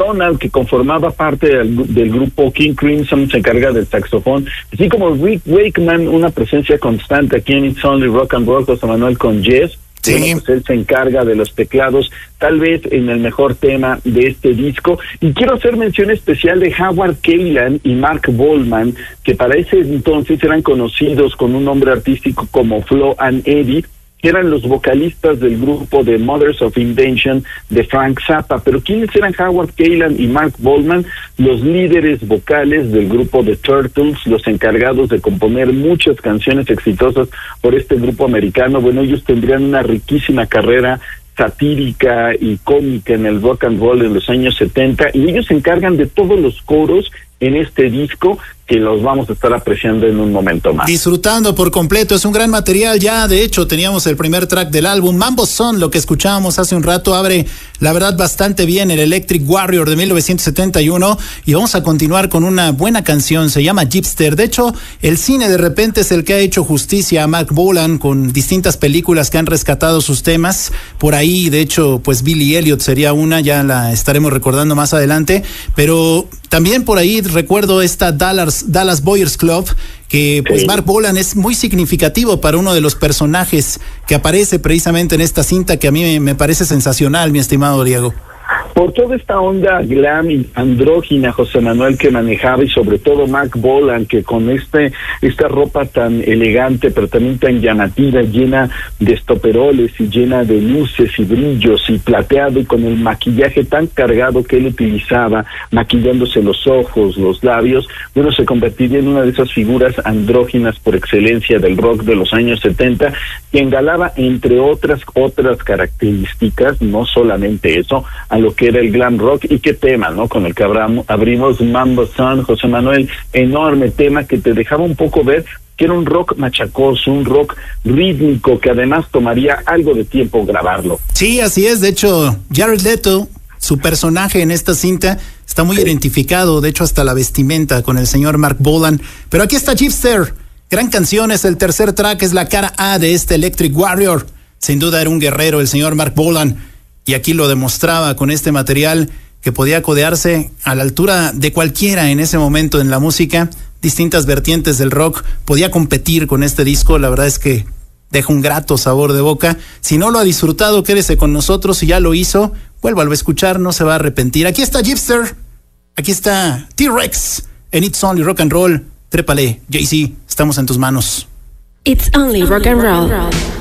McDonald, que conformaba parte del grupo King Crimson, se encarga del saxofón, así como Rick Wakeman, una presencia constante aquí en It's Only Rock and Roll, José Manuel, con Yes. Sí. Bueno, pues él se encarga de los teclados, tal vez en el mejor tema de este disco. Y quiero hacer mención especial de Howard Kaylan y Mark Bolan, que para ese entonces eran conocidos con un nombre artístico como Flo and Eddie, que eran los vocalistas del grupo de Mothers of Invention de Frank Zappa. Pero ¿quiénes eran Howard Kaylan y Mark Bolan? Los líderes vocales del grupo de Turtles, los encargados de componer muchas canciones exitosas por este grupo americano. Bueno, ellos tendrían una riquísima carrera satírica y cómica en el rock and roll en los años 70, y ellos se encargan de todos los coros en este disco, que los vamos a estar apreciando en un momento más. Disfrutando por completo, es un gran material. Ya de hecho teníamos el primer track del álbum, Mambo Son, lo que escuchábamos hace un rato, abre la verdad bastante bien el Electric Warrior de 1971, y vamos a continuar con una buena canción, se llama Gypster. De hecho, el cine de repente es el que ha hecho justicia a Mark Bolan con distintas películas que han rescatado sus temas. Por ahí, de hecho, pues Billy Elliot sería una, ya la estaremos recordando más adelante, pero también por ahí recuerdo esta Dallas Boyers Club, que pues Mark Bolan es muy significativo para uno de los personajes que aparece precisamente en esta cinta, que a mí me parece sensacional, mi estimado Diego. Por toda esta onda glam y andrógina, José Manuel, que manejaba, y sobre todo Mark Bolan, que con esta ropa tan elegante, pero también tan llamativa, llena de estoperoles y llena de luces y brillos y plateado, y con el maquillaje tan cargado que él utilizaba, maquillándose los ojos, los labios, bueno, se convertiría en una de esas figuras andróginas por excelencia del rock de los años 70, que engalaba, entre otras características, no solamente eso, a lo que era el glam rock. Y qué tema, ¿no? Con el que abrimos Mambo Son, José Manuel, enorme tema que te dejaba un poco ver que era un rock machacoso, un rock rítmico, que además tomaría algo de tiempo grabarlo. Sí, así es. De hecho, Jared Leto, su personaje en esta cinta, está muy identificado, de hecho hasta la vestimenta, con el señor Mark Bolan. Pero aquí está Gypster, gran canción, es el tercer track, es la cara A de este Electric Warrior. Sin duda era un guerrero el señor Mark Bolan, y aquí lo demostraba con este material, que podía codearse a la altura de cualquiera en ese momento en la música, distintas vertientes del rock, podía competir con este disco. La verdad es que deja un grato sabor de boca. Si no lo ha disfrutado, quédese con nosotros. Si ya lo hizo, vuélvalo a escuchar, no se va a arrepentir. Aquí está Gypster, aquí está T-Rex en It's Only Rock and Roll. Trépale, Jay-Z, estamos en tus manos. It's Only Rock and Roll.